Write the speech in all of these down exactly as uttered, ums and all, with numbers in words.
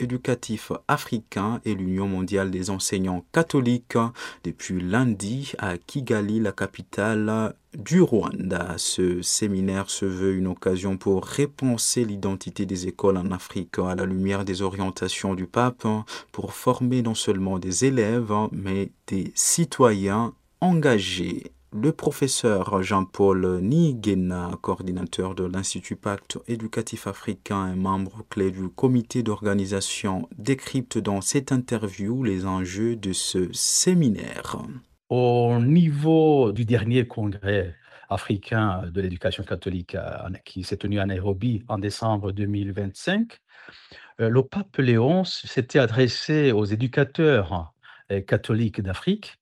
éducatif africain et l'Union mondiale des enseignants catholiques depuis lundi à Kigali, la capitale du Rwanda. Ce séminaire se veut une occasion pour repenser l'identité des écoles en Afrique à la lumière des orientations du pape, pour former non seulement des élèves, mais des citoyens engagés. Le professeur Jean-Paul Nigena, coordinateur de l'Institut Pacte éducatif africain et membre clé du comité d'organisation, décrypte dans cette interview les enjeux de ce séminaire. Au niveau du dernier congrès africain de l'éducation catholique euh, qui s'est tenu à Nairobi en décembre deux mille vingt-cinq, euh, le pape Léon s'était adressé aux éducateurs euh, catholiques d'Afrique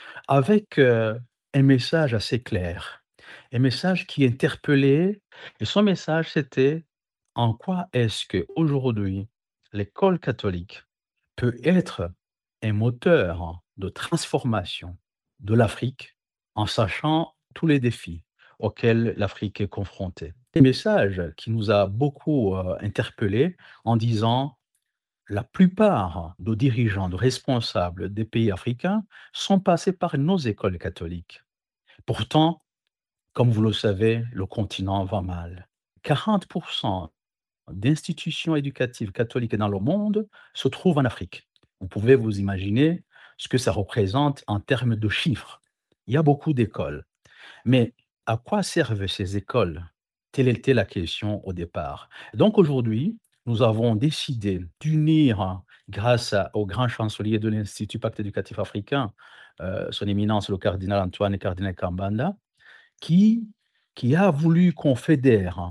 avec euh, un message assez clair, un message qui interpellait, et son message c'était: en quoi est-ce que aujourd'hui l'école catholique peut être un moteur de transformation de l'Afrique en sachant tous les défis auxquels l'Afrique est confrontée. Un message qui nous a beaucoup euh, interpellés en disant: la plupart de dirigeants, de responsables des pays africains sont passés par nos écoles catholiques. Pourtant, comme vous le savez, le continent va mal. quarante pour cent d'institutions éducatives catholiques dans le monde se trouvent en Afrique. Vous pouvez vous imaginer ce que ça représente en termes de chiffres. Il y a beaucoup d'écoles. Mais à quoi servent ces écoles? Telle était la question au départ. Donc aujourd'hui, nous avons décidé d'unir, grâce à- au grand chancelier de l'Institut Pacte éducatif africain, euh, son éminence le cardinal Antoine et cardinal Kambanda, qui, qui a voulu qu'on fédère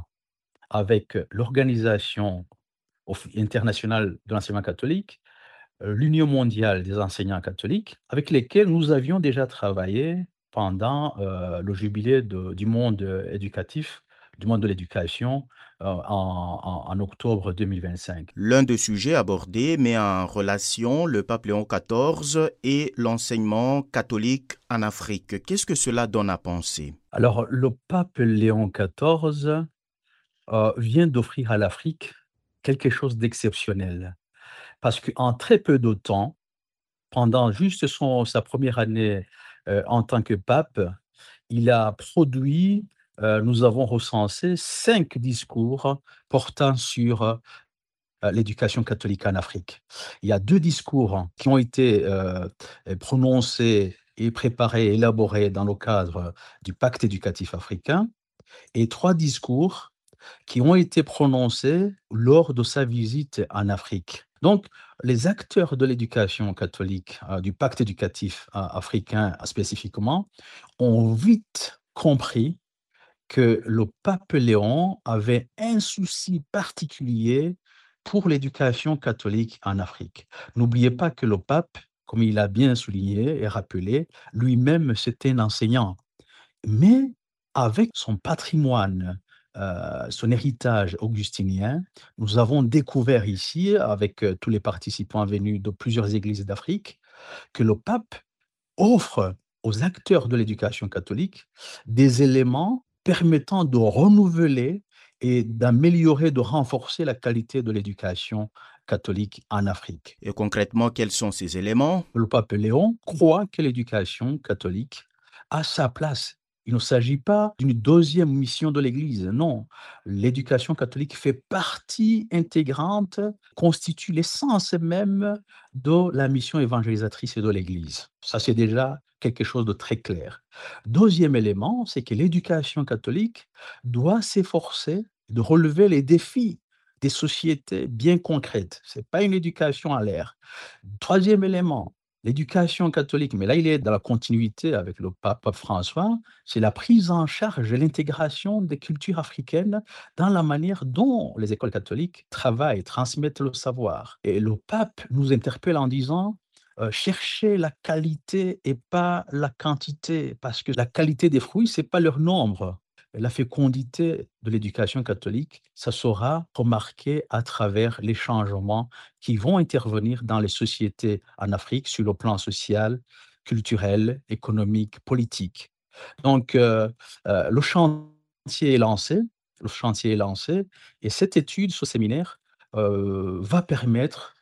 avec l'Organisation of- internationale de l'enseignement catholique, euh, l'Union mondiale des enseignants catholiques, avec lesquels nous avions déjà travaillé pendant euh, le jubilé de- du monde euh, éducatif, du monde de l'éducation, euh, en, en- en octobre deux mille vingt-cinq. L'un des sujets abordés met en relation le pape Léon quatorze et l'enseignement catholique en Afrique. Qu'est-ce que cela donne à penser? Alors, le pape Léon quatorze euh, vient d'offrir à l'Afrique quelque chose d'exceptionnel, parce qu'en très peu de temps, pendant juste son sa première année, heu, en tant que pape, il a produit, heu, nous avons recensé cinq discours portant sur, heu, l'éducation catholique en Afrique. Il y a deux discours hein, qui ont été, heu heu, prononcés et préparés, élaborés dans le cadre du pacte éducatif africain, et trois discours qui ont été prononcées lors de sa visite en Afrique. Donc, les acteurs de l'éducation catholique, euh, du pacte éducatif euh, africain spécifiquement, ont vite compris que le pape Léon avait un souci particulier pour l'éducation catholique en Afrique. N'oubliez pas que le pape, comme il a bien souligné et rappelé, lui-même, c'était un enseignant. Mais avec son patrimoine, heu, son héritage augustinien, nous avons découvert ici, avec, heu, tous les participants venus de plusieurs églises d'Afrique, que le pape offre aux acteurs de l'éducation catholique des éléments permettant de renouveler et d'améliorer, de renforcer la qualité de l'éducation catholique en Afrique. Et concrètement, quels sont ces éléments? Le pape Léon croit que l'éducation catholique a sa place. Il ne s'agit pas d'une deuxième mission de l'Église, non. L'éducation catholique fait partie intégrante, constitue l'essence même de la mission évangélisatrice de l'Église. Ça, c'est déjà quelque chose de très clair. Deuxième élément, c'est que l'éducation catholique doit s'efforcer de relever les défis des sociétés bien concrètes. Ce n'est pas une éducation à l'air. Troisième élément, l'éducation catholique, mais là, il est dans la continuité avec le pape pape François, c'est la prise en charge et l'intégration des cultures africaines dans la manière dont les écoles catholiques travaillent, transmettent le savoir. Et le pape nous interpelle en disant, heu, cherchez la qualité et pas la quantité, parce que la qualité des fruits, c'est pas leur nombre. La fécondité de l'éducation catholique, ça sera remarqué à travers les changements qui vont intervenir dans les sociétés en Afrique sur le plan social, culturel, économique, politique. Donc, heu heu, le chantier est lancé, le chantier est lancé et cette étude, ce séminaire, heu, va permettre